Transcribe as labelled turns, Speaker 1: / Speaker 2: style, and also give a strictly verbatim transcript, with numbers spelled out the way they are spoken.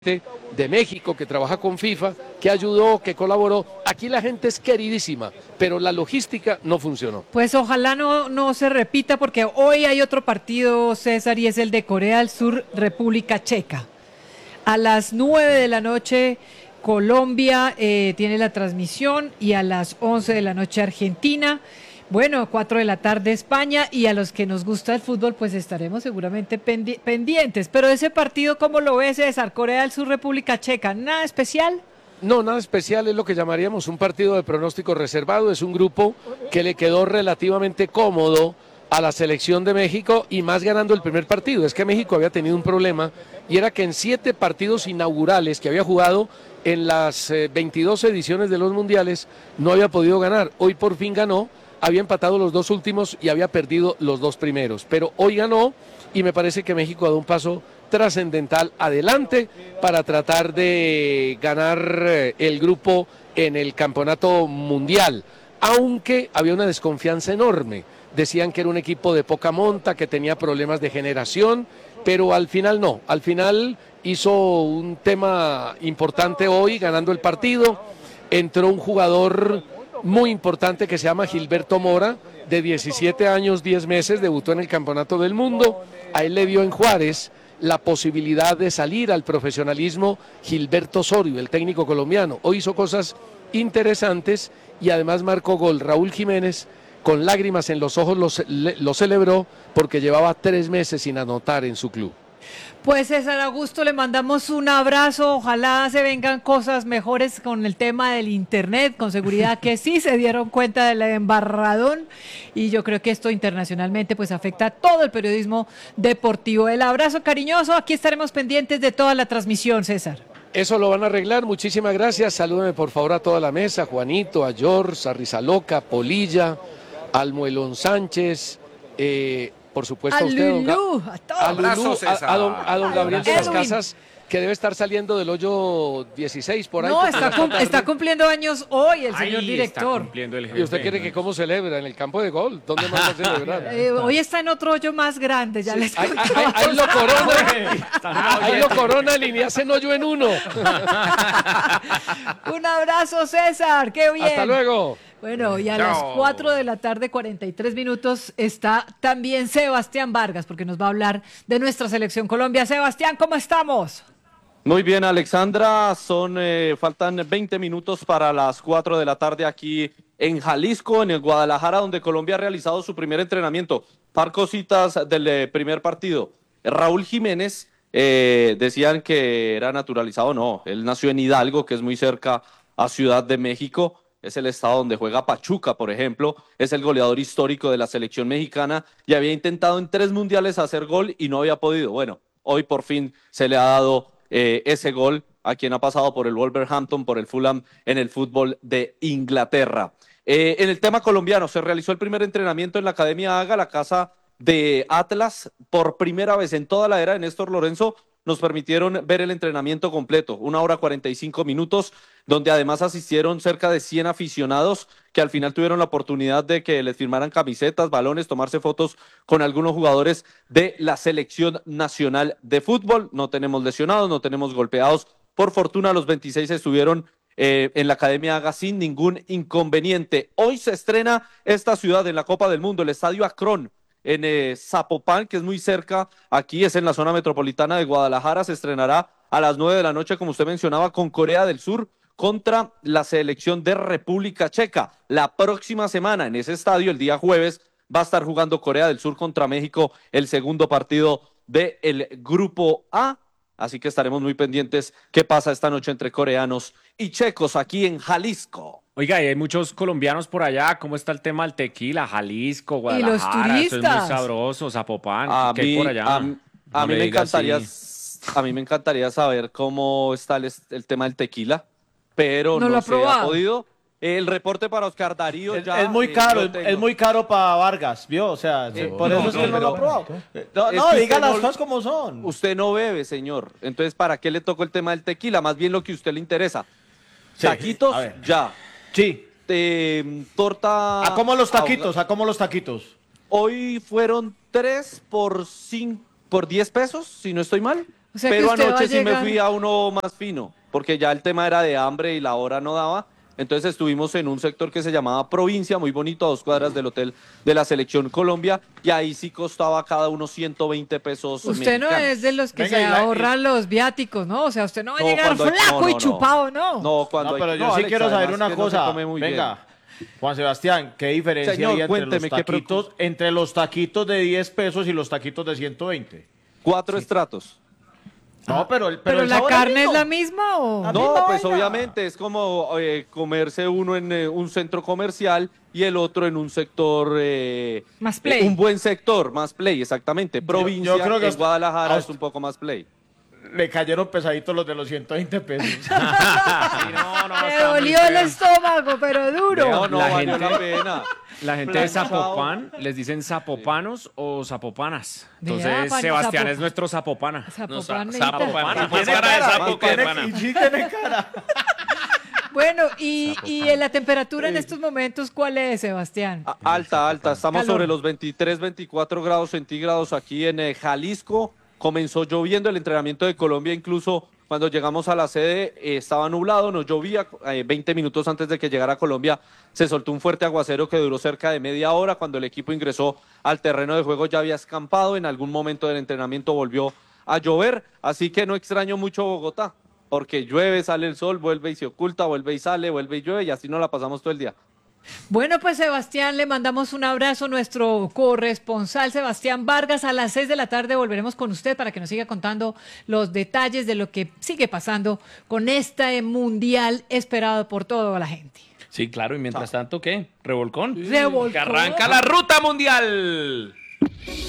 Speaker 1: de México, que trabaja con FIFA, que ayudó, que colaboró. Aquí la gente es queridísima, pero la logística no funcionó.
Speaker 2: Pues ojalá no, no se repita, porque hoy hay otro partido, César, y es el de Corea del Sur, República Checa. A las nueve de la noche Colombia eh, tiene la transmisión y a las once de la noche Argentina. Bueno, cuatro de la tarde España, y a los que nos gusta el fútbol pues estaremos seguramente pendi pendientes. Pero ese partido, ¿cómo lo ves, César? Corea del Sur, República Checa, ¿nada especial?
Speaker 1: No, nada especial, es lo que llamaríamos un partido de pronóstico reservado. Es un grupo que le quedó relativamente cómodo a la selección de México, y más ganando el primer partido. Es que México había tenido un problema, y era que en siete partidos inaugurales que había jugado en las eh, veintidós ediciones de los mundiales no había podido ganar. Hoy por fin ganó. Había empatado los dos últimos y había perdido los dos primeros, pero hoy ganó, y me parece que México ha dado un paso trascendental adelante para tratar de ganar el grupo en el campeonato mundial, aunque había una desconfianza enorme. Decían que era un equipo de poca monta, que tenía problemas de generación, pero al final no, al final hizo un tema importante hoy ganando el partido. Entró un jugador muy importante que se llama Gilberto Mora, de diecisiete años, diez meses, debutó en el Campeonato del Mundo. A él le dio en Juárez la posibilidad de salir al profesionalismo Gilberto Osorio, el técnico colombiano. Hoy hizo cosas interesantes y además marcó gol. Raúl Jiménez, con lágrimas en los ojos, lo, lo celebró porque llevaba tres meses sin anotar en su club.
Speaker 2: Pues César Augusto, le mandamos un abrazo, ojalá se vengan cosas mejores con el tema del internet, con seguridad que sí se dieron cuenta del embarradón, y yo creo que esto internacionalmente pues afecta a todo el periodismo deportivo. El abrazo cariñoso, aquí estaremos pendientes de toda la transmisión, César.
Speaker 1: Eso lo van a arreglar, muchísimas gracias. Salúdeme por favor a toda la mesa, Juanito, a George, a Rizaloca, Polilla, al Muelón Sánchez, eh, por supuesto a,
Speaker 2: a
Speaker 1: usted,
Speaker 2: Lulú,
Speaker 1: a,
Speaker 2: a,
Speaker 1: Lulú, a, a, don, a don Gabriel de las Casas, que debe estar saliendo del hoyo dieciséis por ahí.
Speaker 2: No, está, cum está cumpliendo años hoy el señor
Speaker 3: ahí
Speaker 2: director.
Speaker 3: El jefe,
Speaker 1: ¿Y usted quiere que cómo celebra? ¿En el campo de gol? ¿Dónde más va a celebrar?
Speaker 2: Eh, hoy está en otro hoyo más grande, ya sí, les
Speaker 1: ahí, ahí, ahí lo corona, ahí lo corona el y hacen hoyo en uno.
Speaker 2: Un abrazo, César, qué bien.
Speaker 1: Hasta luego.
Speaker 2: Bueno, y a
Speaker 3: Chao.
Speaker 2: las cuatro de la tarde, cuarenta y tres minutos, está también Sebastián Vargas, porque nos va a hablar de nuestra selección Colombia. Sebastián, ¿cómo estamos?
Speaker 4: Muy bien, Alexandra, son eh, faltan veinte minutos para las cuatro de la tarde aquí en Jalisco, en el Guadalajara, donde Colombia ha realizado su primer entrenamiento. Par cositas del eh, primer partido. Raúl Jiménez, eh, decían que era naturalizado, no, él nació en Hidalgo, que es muy cerca a Ciudad de México. Es el estado donde juega Pachuca, por ejemplo, es el goleador histórico de la selección mexicana y había intentado en tres mundiales hacer gol y no había podido. Bueno, hoy por fin se le ha dado eh, ese gol a quien ha pasado por el Wolverhampton, por el Fulham en el fútbol de Inglaterra. Eh, en el tema colombiano, se realizó el primer entrenamiento en la Academia Haga, la casa de Atlas, por primera vez en toda la era de Néstor Lorenzo. Nos permitieron ver el entrenamiento completo, una hora cuarenta y cinco minutos, donde además asistieron cerca de cien aficionados que al final tuvieron la oportunidad de que les firmaran camisetas, balones, tomarse fotos con algunos jugadores de la selección nacional de fútbol. No tenemos lesionados, no tenemos golpeados. Por fortuna, los veintiséis estuvieron eh, en la Academia Haga sin ningún inconveniente. Hoy se estrena esta ciudad en la Copa del Mundo, el Estadio Akron, en eh, Zapopan, que es muy cerca, aquí es en la zona metropolitana de Guadalajara. Se estrenará a las nueve de la noche, como usted mencionaba, con Corea del Sur contra la selección de República Checa. La próxima semana en ese estadio, el día jueves, va a estar jugando Corea del Sur contra México, el segundo partido del Grupo A, así que estaremos muy pendientes qué pasa esta noche entre coreanos y checos aquí en Jalisco.
Speaker 3: Oiga, y hay muchos colombianos por allá. ¿Cómo está el tema del tequila? Jalisco, Guadalajara.
Speaker 2: Y los turistas.
Speaker 3: Esto es muy sabroso, Zapopan.
Speaker 4: A
Speaker 3: ¿Qué hay
Speaker 4: mí,
Speaker 3: por allá?
Speaker 4: a, a
Speaker 3: No
Speaker 4: mí
Speaker 3: me
Speaker 4: me
Speaker 3: diga
Speaker 4: encantaría,
Speaker 3: así.
Speaker 4: a mí me encantaría saber cómo está el, el tema del tequila, pero
Speaker 2: no,
Speaker 4: no,
Speaker 2: lo
Speaker 4: se ha
Speaker 2: probado.
Speaker 4: podido. El reporte para Oscar Darío
Speaker 5: Es,
Speaker 4: ya.
Speaker 5: es muy
Speaker 4: eh,
Speaker 5: caro,
Speaker 4: lo
Speaker 5: es,
Speaker 4: tengo.
Speaker 5: muy caro para Vargas, ¿vio? O sea,
Speaker 4: Eh,
Speaker 5: por
Speaker 4: no,
Speaker 5: eso es que
Speaker 4: no,
Speaker 5: no lo ha
Speaker 4: pero-
Speaker 5: probado. No,
Speaker 4: Es
Speaker 5: no,
Speaker 4: que
Speaker 5: diga
Speaker 4: usted
Speaker 5: las
Speaker 4: no-
Speaker 5: cosas como son.
Speaker 4: Usted no bebe, señor. Entonces, ¿para qué le tocó el tema del tequila? Más bien lo que a usted le interesa.
Speaker 5: Sí,
Speaker 4: Taquitos,
Speaker 5: a ver.
Speaker 4: ya.
Speaker 5: Sí.
Speaker 4: Eh, torta.
Speaker 5: ¿A cómo los
Speaker 4: ahogada.
Speaker 5: taquitos? ¿A cómo los taquitos?
Speaker 4: Hoy fueron tres por cinco, por diez pesos, si no estoy mal.
Speaker 2: O sea que
Speaker 4: Pero
Speaker 2: usted va a
Speaker 4: anoche sí me
Speaker 2: llegar-
Speaker 4: fui a uno más fino, porque ya el tema era de hambre y la hora no daba. Entonces estuvimos en un sector que se llamaba Provincia, muy bonito, a dos cuadras del hotel de la Selección Colombia, y ahí sí costaba cada uno ciento veinte pesos
Speaker 2: Usted no
Speaker 4: mexicanos.
Speaker 2: es de los que
Speaker 5: Venga,
Speaker 2: se
Speaker 5: y la-
Speaker 2: ahorran los viáticos, ¿no? O sea, usted no va a
Speaker 4: No,
Speaker 2: llegar
Speaker 4: cuando hay-
Speaker 2: flaco
Speaker 4: no,
Speaker 2: y
Speaker 4: no, no.
Speaker 2: chupado, ¿no?
Speaker 4: No, cuando
Speaker 5: No,
Speaker 4: hay-
Speaker 5: pero yo
Speaker 4: no,
Speaker 5: sí
Speaker 4: Alex,
Speaker 5: quiero saber
Speaker 4: además
Speaker 5: una
Speaker 4: que no se
Speaker 5: cosa.
Speaker 4: come muy bien.
Speaker 5: Venga, Juan Sebastián, ¿qué diferencia
Speaker 4: Señor,
Speaker 5: hay entre
Speaker 4: cuénteme,
Speaker 5: los
Speaker 4: ¿qué
Speaker 5: taquitos, entre los taquitos de diez pesos y los taquitos de ciento veinte?
Speaker 4: Cuatro estratos.
Speaker 5: No, pero el,
Speaker 2: ¿Pero
Speaker 5: el
Speaker 2: la
Speaker 5: sabor
Speaker 2: carne es
Speaker 5: mismo.
Speaker 2: la misma o...?
Speaker 5: La
Speaker 4: No,
Speaker 5: misma
Speaker 4: pues
Speaker 5: vaina.
Speaker 4: obviamente es como eh, comerse uno en eh, un centro comercial y el otro en un sector... eh,
Speaker 2: Más play.
Speaker 4: eh, un buen sector, más play, exactamente. Provincia,
Speaker 5: yo creo que
Speaker 4: en
Speaker 5: hasta-
Speaker 4: Guadalajara es
Speaker 5: hasta-
Speaker 4: un poco más play.
Speaker 5: Le cayeron pesaditos los de los ciento veinte pesos.
Speaker 3: Sí, no, no,
Speaker 2: Me
Speaker 3: está muy
Speaker 2: dolió el
Speaker 3: feo.
Speaker 2: estómago, pero duro.
Speaker 4: No, no
Speaker 3: La
Speaker 4: valió
Speaker 3: gente-
Speaker 4: la pena.
Speaker 3: La gente de
Speaker 4: Planchado.
Speaker 3: Zapopan les dicen zapopanos o zapopanas.
Speaker 2: Vea,
Speaker 3: Entonces,
Speaker 2: pan-
Speaker 3: Sebastián
Speaker 2: zapo-
Speaker 3: es nuestro zapopana.
Speaker 2: Zapopan,
Speaker 6: No,
Speaker 2: necesita-
Speaker 6: Zapopana, más
Speaker 5: Tiene
Speaker 6: cara de
Speaker 5: cara,
Speaker 6: sapo que
Speaker 5: tiene-
Speaker 6: pana.
Speaker 5: y sí tiene cara.
Speaker 2: Bueno, y, y en la temperatura en estos momentos, ¿cuál es, Sebastián?
Speaker 4: A- Alta, alta. Estamos
Speaker 2: Calor.
Speaker 4: sobre los veintitrés, veinticuatro grados centígrados aquí en eh, Jalisco. Comenzó lloviendo el entrenamiento de Colombia, incluso cuando llegamos a la sede eh, estaba nublado, no llovía. eh, veinte minutos antes de que llegara a Colombia se soltó un fuerte aguacero que duró cerca de media hora. Cuando el equipo ingresó al terreno de juego ya había escampado. En algún momento del entrenamiento volvió a llover, así que no extraño mucho Bogotá, porque llueve, sale el sol, vuelve y se oculta, vuelve y sale, vuelve y llueve, y así nos la pasamos todo el día.
Speaker 2: Bueno, pues Sebastián, le mandamos un abrazo a nuestro corresponsal Sebastián Vargas. A las seis de la tarde volveremos con usted para que nos siga contando los detalles de lo que sigue pasando con este mundial esperado por toda la gente.
Speaker 6: Sí, claro, y mientras tanto, ¿qué? ¿Revolcón?
Speaker 2: Revolcón.
Speaker 6: Que arranca la ruta mundial.